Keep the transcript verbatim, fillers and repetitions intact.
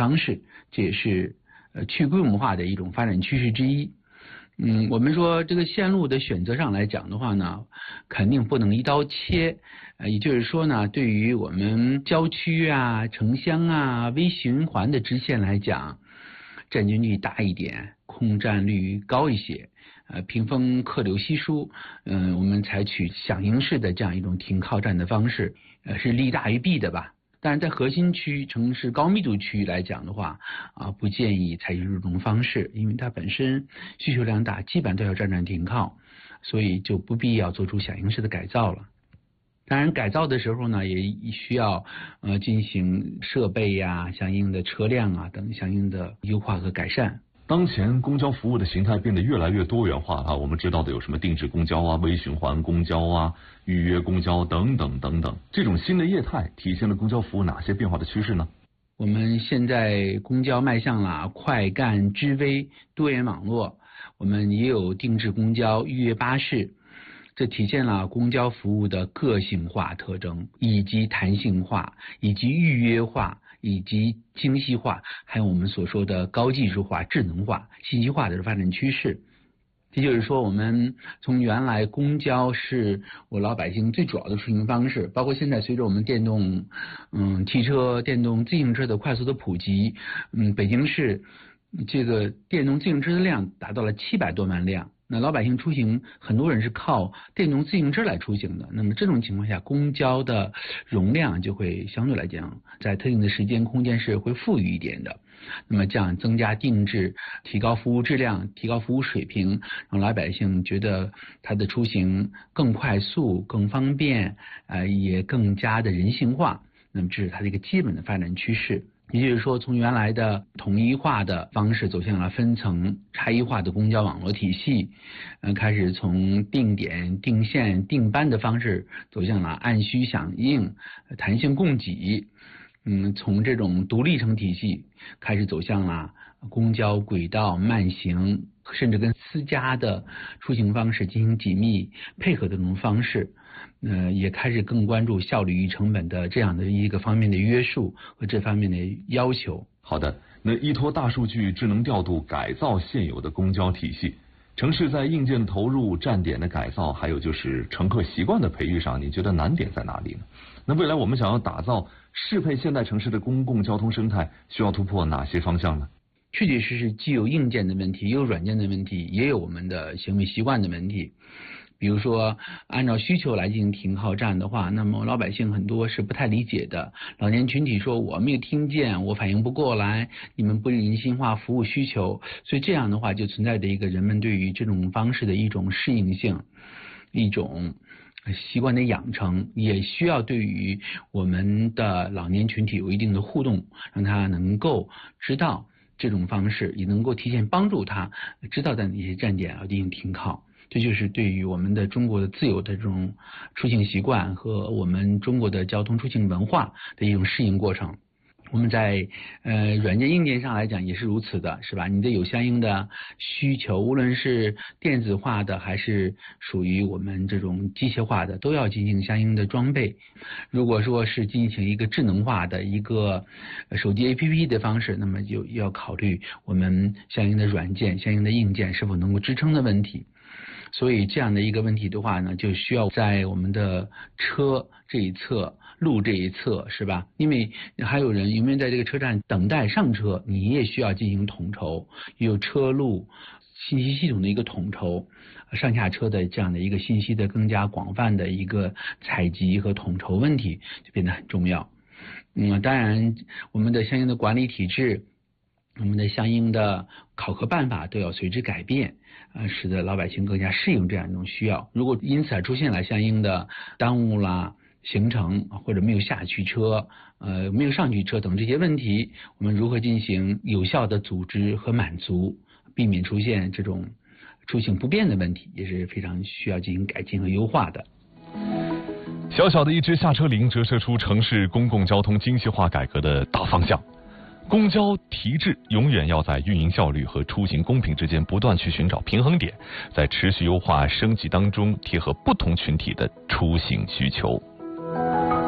方式，这也是呃去规模化的一种发展趋势之一。嗯，我们说这个线路的选择上来讲的话呢，肯定不能一刀切，呃，也就是说呢，对于我们郊区啊、城乡啊、微循环的支线来讲，占军率大一点，空占率高一些，呃，屏风客流稀疏，嗯、呃，我们采取响应式的这样一种停靠站的方式，呃，是利大于弊的吧。但是在核心区、城市高密度区域来讲的话，啊，不建议采取这种方式，因为它本身需求量大，基本都要站站停靠，所以就不必要做出响应式的改造了。当然，改造的时候呢，也需要呃进行设备呀、相应的车辆啊等相应的优化和改善。 当前公交服务的形态变得越来越多元化啊，我们知道的有什么定制公交啊、微循环公交啊、预约公交等等等等，这种新的业态体现了公交服务哪些变化的趋势呢？ 我们现在公交迈向了快干知微多元网络，我们也有定制公交、预约巴士，这体现了公交服务的个性化特征，以及弹性化，以及预约化，以及精细化，还有我们所说的高技术化、智能化、信息化的发展趋势。这就是说，我们从原来公交是我老百姓最主要的出行方式，包括现在随着我们电动嗯汽车、电动自行车的快速的普及，嗯，北京市这个电动自行车的量达到了七百多万辆。那老百姓出行，很多人是靠电动自行车来出行的。那么这种情况下，公交的容量就会相对来讲，在特定的时间空间是会富裕一点的。那么这样增加定制，提高服务质量，提高服务水平，让老百姓觉得他的出行更快速、更方便，呃，也更加的人性化。那么这是它的一个基本的发展趋势。也就是说，从原来的统一化的方式走向了分层差异化的公交网络体系，呃，开始从定点、定线、定班的方式走向了按需响应、弹性供给。嗯，从这种独立乘体系开始走向了公交轨道慢行，甚至跟私家的出行方式进行紧密配合的这种方式。呃，也开始更关注效率与成本的这样的一个方面的约束和这方面的要求。 好的，那依托大数据、智能调度改造现有的公交体系，城市在硬件投入、站点的改造，还有就是乘客习惯的培育上，你觉得难点在哪里呢？那未来我们想要打造适配现代城市的公共交通生态，需要突破哪些方向呢？ 确确实实既有硬件的问题，也有软件的问题，也有我们的行为习惯的问题。比如说，按照需求来进行停靠站的话，那么老百姓很多是不太理解的。老年群体说我没有听见，我反应不过来，你们不人性化服务需求，所以这样的话就存在着一个人们对于这种方式的一种适应性，一种习惯的养成，也需要对于我们的老年群体有一定的互动，让他能够知道这种方式，也能够提前帮助他知道在哪些站点要进行停靠。这就是对于我们的中国的自由的这种出行习惯和我们中国的交通出行文化的一种适应过程。我们在呃软件硬件上来讲也是如此的，是吧？你得有相应的需求，无论是电子化的还是属于我们这种机械化的，都要进行相应的装备。如果说是进行一个智能化的一个手机 A P P 的方式，那么就要考虑我们相应的软件、相应的硬件是否能够支撑的问题。所以这样的一个问题的话呢，就需要在我们的车这一侧、路这一侧，是吧？因为还有人因为在这个车站等待上车，你也需要进行统筹，有车路信息系统的一个统筹，上下车的这样的一个信息的更加广泛的一个采集和统筹问题就变得很重要。嗯，当然我们的相应的管理体制，我们的相应的考核办法都要随之改变，呃，使得老百姓更加适应这样一种需要。如果因此而出现了相应的耽误啦行程，或者没有下去车，呃，没有上去车等这些问题，我们如何进行有效的组织和满足，避免出现这种出行不便的问题，也是非常需要进行改进和优化的。 小小的一只下车铃，折射出城市公共交通精细化改革的大方向。公交提质永远要在运营效率和出行公平之间不断去寻找平衡点，在持续优化升级当中贴合不同群体的出行需求。